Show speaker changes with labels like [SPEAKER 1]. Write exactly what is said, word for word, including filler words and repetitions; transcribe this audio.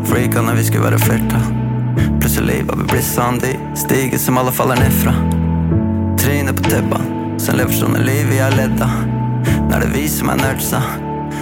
[SPEAKER 1] freaka når vi skulle være flirta. Plutselig var vi blitt sandig, stiget som alle faller nedfra. Trynet på tebba, som lever sånne liv vi har ledda. Når det er vi som er nerdsa,